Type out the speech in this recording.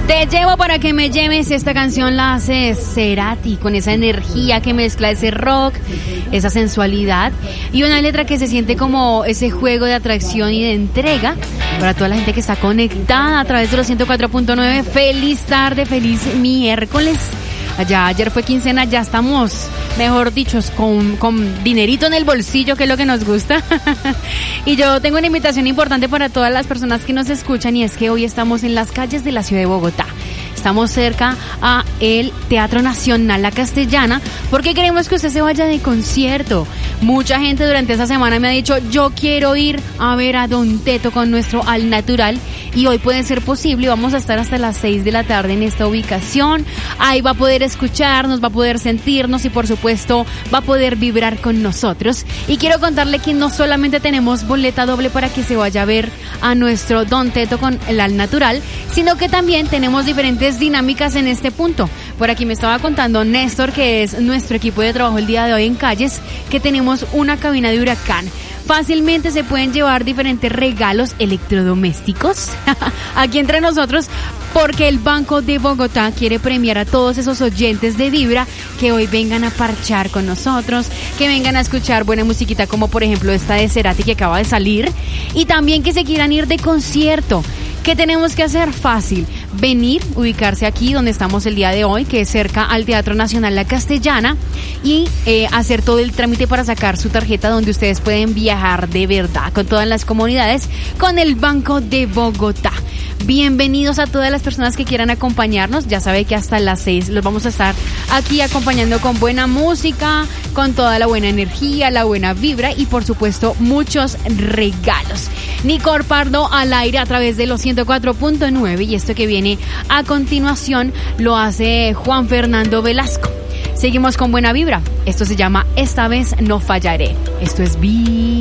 Te llevo para que me lleves. Esta canción la hace Cerati con esa energía que mezcla ese rock, esa sensualidad y una letra que se siente como ese juego de atracción y de entrega para toda la gente que está conectada a través de los 104.9. Feliz tarde, feliz miércoles. Allá ayer fue quincena, ya estamos, mejor dicho, con dinerito en el bolsillo, que es lo que nos gusta. Y yo tengo una invitación importante para todas las personas que nos escuchan, y es que hoy estamos en las calles de la ciudad de Bogotá. Estamos cerca a el Teatro Nacional La Castellana, porque queremos que usted se vaya de concierto. Mucha gente durante esa semana me ha dicho, yo quiero ir a ver a Don Teto con nuestro Al Natural, y hoy puede ser posible. Vamos a estar hasta las 6 de la tarde en esta ubicación. Ahí va a poder escucharnos, va a poder sentirnos y por supuesto va a poder vibrar con nosotros. Y quiero contarle que no solamente tenemos boleta doble para que se vaya a ver a nuestro Don Teto con el Al Natural, sino que también tenemos diferentes dinámicas en este punto. Por aquí me estaba contando Néstor, que es nuestro equipo de trabajo el día de hoy en Calles, que tenemos una cabina de huracán. Fácilmente se pueden llevar diferentes regalos electrodomésticos aquí entre nosotros, porque el Banco de Bogotá quiere premiar a todos esos oyentes de Vibra que hoy vengan a parchar con nosotros, que vengan a escuchar buena musiquita, como por ejemplo esta de Cerati que acaba de salir, y también que se quieran ir de concierto. ¿Qué tenemos que hacer? Fácil. Venir, ubicarse aquí donde estamos el día de hoy, que es cerca al Teatro Nacional La Castellana, y hacer todo el trámite para sacar su tarjeta, donde ustedes pueden viajar de verdad con todas las comodidades con el Banco de Bogotá. Bienvenidos a todas las personas que quieran acompañarnos. Ya sabe que hasta las 6 los vamos a estar aquí acompañando con buena música, con toda la buena energía, la buena vibra y por supuesto muchos regalos. Nicor Pardo al aire a través de los 104.9, y esto que viene a continuación lo hace Juan Fernando Velasco. Seguimos con buena vibra. Esto se llama Esta vez no fallaré. Esto es